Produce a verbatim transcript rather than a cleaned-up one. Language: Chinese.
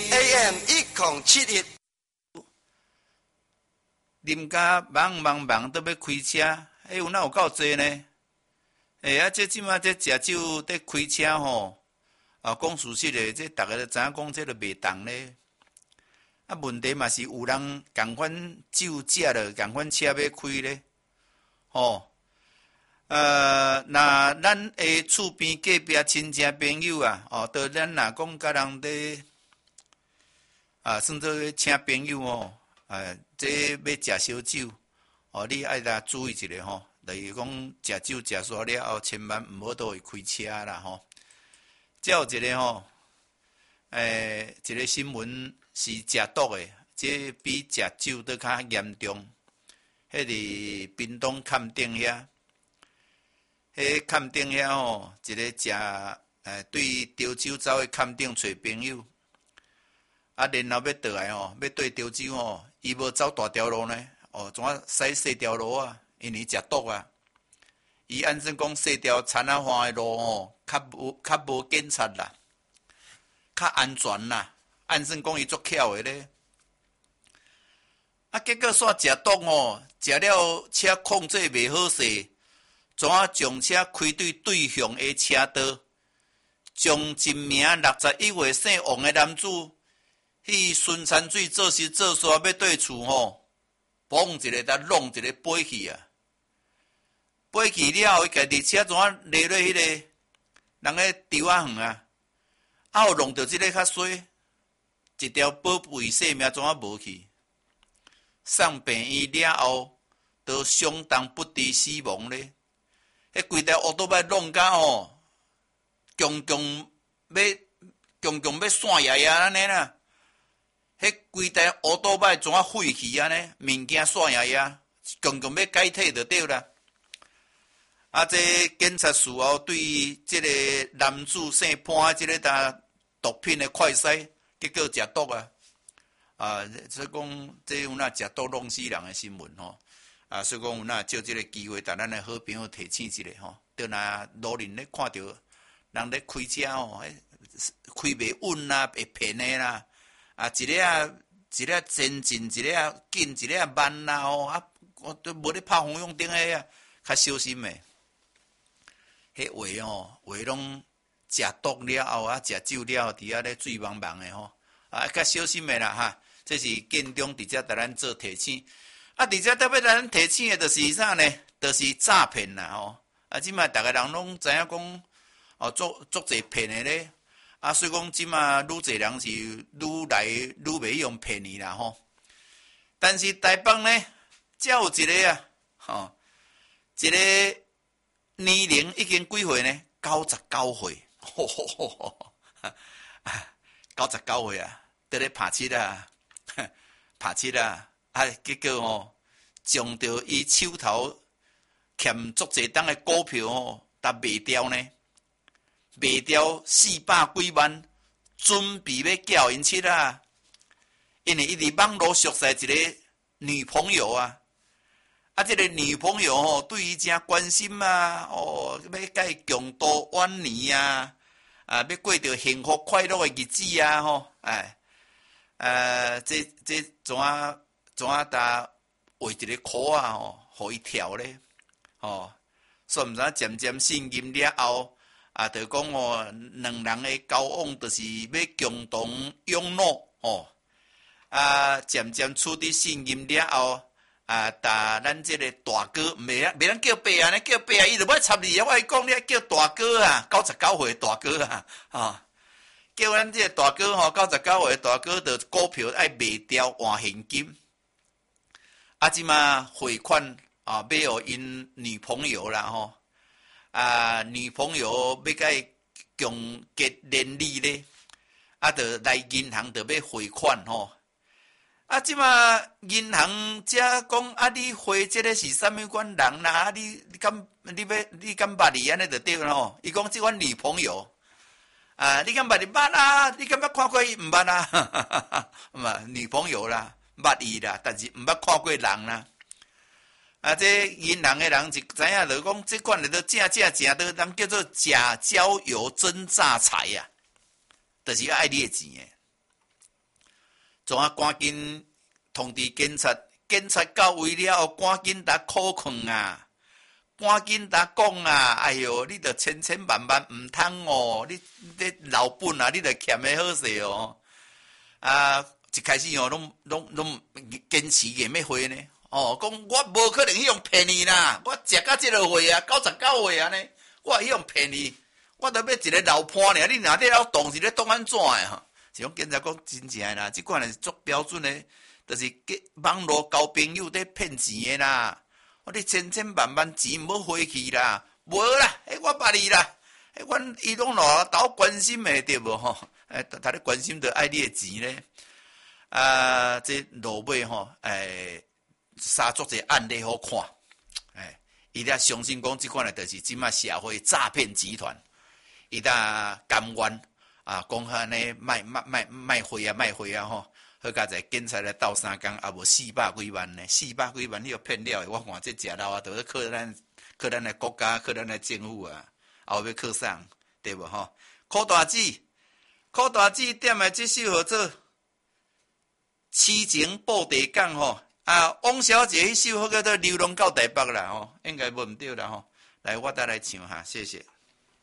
A M 一零七一。 啉甲忙忙忙都要开车，哎有哪有够济呢？哎啊，这即马这食酒在开车吼，啊讲事实的，这大家都知影讲这个袂当咧。啊，问题嘛是有人共款酒食了，共款车要开咧，吼。呃，那咱诶厝边隔壁亲戚朋友啊，哦，到咱若讲甲人咧，啊，算做请朋友哦。啊，这要食烧酒，哦，你爱来注意一下吼。例如讲食酒食煞了后，千万毋好倒去开车啦吼。再有一个吼，诶，一个新闻是食毒的，这比食酒都较严重。迄个屏东坎顶遐，迄坎顶遐吼，一个食诶对潮州走去坎顶找朋友。啊，然后要倒来吼，要对潮州吼，伊无走大条路呢，哦，怎啊驶细条路啊？因为食毒啊，伊按算讲细条田仔花的路吼，较无较无检查啦，较安全啦。按算讲伊足巧的咧，啊，结果煞食毒吼，食了车控制袂好势，怎啊将车开对对向的车道，将一名六十一岁姓王的男子。去孙山水做事做煞要对厝吼，嘣一个，甲弄一个飞去啊！飞去了后，伊家己车怎啊落落迄个人个稻仔园啊？啊，有弄到即个较衰，一条宝贝性命怎啊无去？送病院了后，都相当不治死亡咧。迄规条乌多摆弄甲吼，强强要强强要散爷爷安尼啦。迄规台乌多摆怎啊废去安尼？物件散呀呀，强强要解体就对啦。啊，这检察事后对即个男子姓潘即个搭毒品的快筛，结果食毒啊！啊，所以讲这有哪食毒弄死人的新闻吼。啊，所以讲有哪借即个机会，甲咱的好朋友提醒一下吼。对若路人咧看到人咧开车吼，开袂稳啦，会骗的啦。啊，一个啊，一个前进，一个啊紧，一个啊慢啦吼，啊，我都无咧拍方向灯个啊，较小心诶。迄话吼，话拢食毒了后啊，食酒了后，伫遐咧醉茫茫诶吼，啊，较小心诶啦哈。这是建中伫遮甲咱做提醒，啊，伫遮特别甲咱提醒诶，就是啥呢？就是诈骗啦吼。啊，即卖逐个人拢知影讲，哦，足足侪骗诶咧。啊，所以讲，即马愈侪人是愈来愈袂用骗你啦吼。但是台北呢，才有一个啊，吼，一个年龄已经几岁呢？九十九岁，吼吼吼吼，九十九岁啊，伫咧拍七啊，拍七啊，啊，结果吼，将着伊手头欠足侪档的股票吼，搭卖掉呢。卖掉四百几万，准备要叫因七啊！因为伊伫网络熟识一个女朋友啊，啊，这个女朋友吼对伊真关心啊，哦，要甲伊共度晚年啊，啊，要过着幸福快乐的日子啊，吼，哎，呃，这这怎啊怎啊搭为一个箍啊，吼，互伊跳咧，吼，所以毋知渐渐信任了后。啊，就讲哦，两人的交往就是要共同养老哦。啊，渐渐处伫信任了后，啊，搭咱这个大哥，袂啊，袂咱叫爸啊，咱叫爸啊，伊就要插你啊。我讲你叫大哥啊，九十九岁大哥啊，啊，叫咱这个大哥吼，九十九岁大哥的股票爱卖掉换现金。啊，即嘛汇款啊，买互因女朋友啦吼。啊，女朋友要甲伊共结连理咧，啊，着来银行着要汇款吼。啊，即马银行则讲啊，你汇即个是啥物款人啦？啊，你你敢你要你敢捌伊安尼着对啦吼？伊讲即款女朋友啊，你敢捌伊捌啊？你敢捌看过伊毋捌啊？嘛，女朋友啦，捌伊啦，但是毋捌看过人啦。啊，这银行的人就知影，就讲这款的都正正正都人叫做假交友真诈财呀、啊，就是爱你的钱诶。 怎啊赶紧通知警察，警察到位了，赶紧打苦劝啊，赶紧打讲啊，哎哟，你着千千万万毋通哦，你你老本啊，你着欠的好势哦，啊，一开始哦，拢拢拢坚持硬要回呢，哦，讲我无可能去用骗你啦，我食到即落岁啊，九十九岁啊呢，我去用骗你，我着要一个老伴尔，你若咧了动是咧动安怎的吼？是讲警察讲真正啦，即款是足标准的，就是网络交朋友在骗钱的啦。我你千千万万钱唔好花去啦，无啦，迄我捌你啦，迄阮伊拢老斗关心的对无吼？诶，他咧关心着爱你的钱咧。啊，这落尾吼，诶，三足个案例好看，诶，伊咧相信讲即款的，就是即卖社会诈骗集团，伊呾甘愿。啊，讲安尼卖卖卖卖货啊，卖货啊吼，好佳在警察来斗三工，也无四百几万呢，四百几万你又骗了的，我看这食老啊，都要靠咱靠咱的国家，靠咱的政府啊，后要靠啥，对无吼？靠大姊，靠大姊点的这首号做痴情布袋港吼，啊，汪小姐迄首好叫做流浪到台北啦吼，应该无毋对啦吼，来我再来唱哈，谢谢。